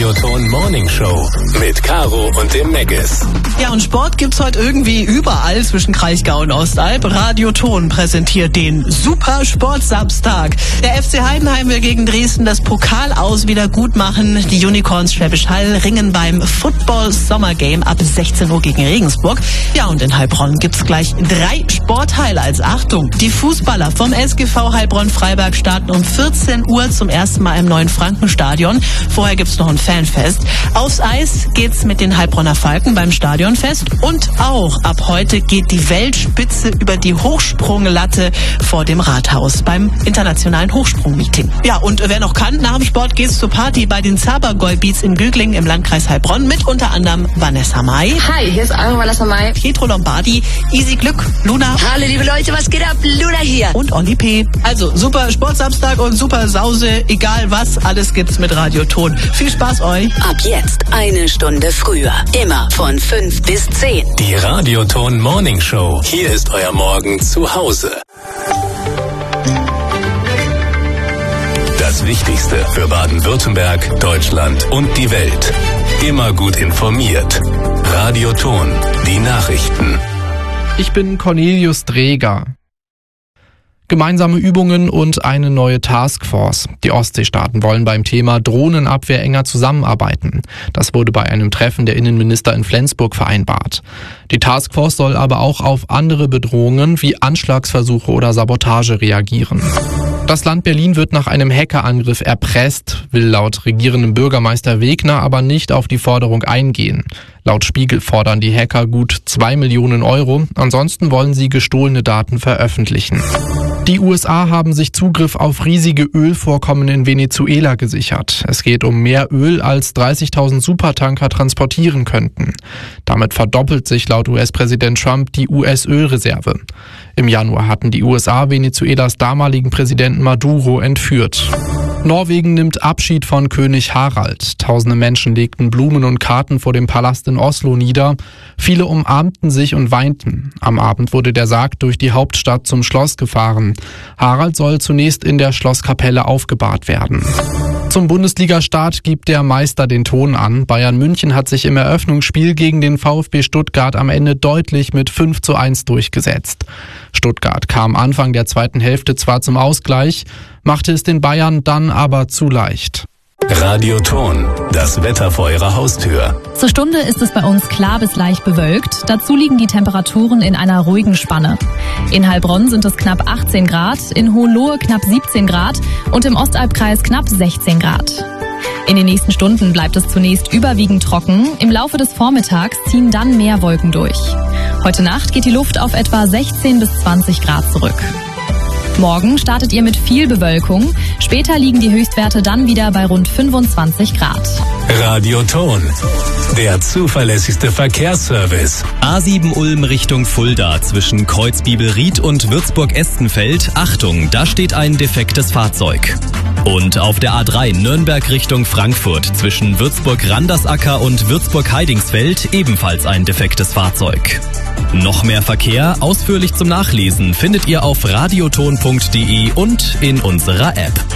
Radioton Morning Show mit Caro und dem Meggis. Ja, und Sport gibt's heute irgendwie überall zwischen Kraichgau und Ostalb. Radioton präsentiert den Super Sportsamstag. Der FC Heidenheim will gegen Dresden das Pokal-Aus wieder gut machen. Die Unicorns Schwäbisch Hall ringen beim Football-Sommer-Game ab 16 Uhr gegen Regensburg. Ja, und in Heilbronn gibt's gleich 3 Sport-Highlights. Achtung, die Fußballer vom SGV Heilbronn-Freiberg starten um 14 Uhr zum ersten Mal im neuen Frankenstadion. Vorher gibt's noch ein Fanfest. Aufs Eis geht's mit den Heilbronner Falken beim Stadionfest. Und auch ab heute geht die Weltspitze über die Hochsprunglatte vor dem Rathaus beim internationalen Hochsprungmeeting. Ja, und wer noch kann, nach dem Sport geht's zur Party bei den Zabergäu Beats in Güglingen im Landkreis Heilbronn mit unter anderem Vanessa Mai. Hi, hier ist Vanessa Mai. Pietro Lombardi, Easy Glück, Luna. Hallo liebe Leute, was geht ab? Luna hier. Und Olli P. Also super Sportsamstag und super Sause, egal was, alles gibt's mit Radioton. Viel Spaß euch. Ab jetzt 1 Stunde früher, immer von 5 bis 10. Die Radioton Morning Show. Hier ist euer Morgen zu Hause. Das Wichtigste für Baden-Württemberg, Deutschland und die Welt. Immer gut informiert. Radioton, die Nachrichten. Ich bin Cornelius Dreger. Gemeinsame Übungen und eine neue Taskforce. Die Ostseestaaten wollen beim Thema Drohnenabwehr enger zusammenarbeiten. Das wurde bei einem Treffen der Innenminister in Flensburg vereinbart. Die Taskforce soll aber auch auf andere Bedrohungen wie Anschlagsversuche oder Sabotage reagieren. Das Land Berlin wird nach einem Hackerangriff erpresst, will laut regierendem Bürgermeister Wegner aber nicht auf die Forderung eingehen. Laut Spiegel fordern die Hacker gut 2 Millionen Euro, ansonsten wollen sie gestohlene Daten veröffentlichen. Die USA haben sich Zugriff auf riesige Ölvorkommen in Venezuela gesichert. Es geht um mehr Öl, als 30.000 Supertanker transportieren könnten. Damit verdoppelt sich laut US-Präsident Trump die US-Ölreserve. Im Januar hatten die USA Venezuelas damaligen Präsidenten Maduro entführt. Norwegen nimmt Abschied von König Harald. Tausende Menschen legten Blumen und Karten vor dem Palast in Oslo nieder. Viele umarmten sich und weinten. Am Abend wurde der Sarg durch die Hauptstadt zum Schloss gefahren. Harald soll zunächst in der Schlosskapelle aufgebahrt werden. Zum Bundesliga-Start gibt der Meister den Ton an. Bayern München hat sich im Eröffnungsspiel gegen den VfB Stuttgart am Ende deutlich mit 5:1 durchgesetzt. Stuttgart kam Anfang der zweiten Hälfte zwar zum Ausgleich, machte es den Bayern dann aber zu leicht. Radioton, das Wetter vor ihrer Haustür. Zur Stunde ist es bei uns klar bis leicht bewölkt. Dazu liegen die Temperaturen in einer ruhigen Spanne. In Heilbronn sind es knapp 18 Grad, in Hohenlohe knapp 17 Grad und im Ostalbkreis knapp 16 Grad. In den nächsten Stunden bleibt es zunächst überwiegend trocken. Im Laufe des Vormittags ziehen dann mehr Wolken durch. Heute Nacht geht die Luft auf etwa 16 bis 20 Grad zurück. Morgen startet ihr mit viel Bewölkung. Später liegen die Höchstwerte dann wieder bei rund 25 Grad. Radioton, der zuverlässigste Verkehrsservice. A7 Ulm Richtung Fulda zwischen Kreuzbibelried und Würzburg-Estenfeld. Achtung, da steht ein defektes Fahrzeug. Und auf der A3 Nürnberg Richtung Frankfurt zwischen Würzburg-Randersacker und Würzburg-Heidingsfeld ebenfalls ein defektes Fahrzeug. Noch mehr Verkehr, ausführlich zum Nachlesen, findet ihr auf radioton.de und in unserer App.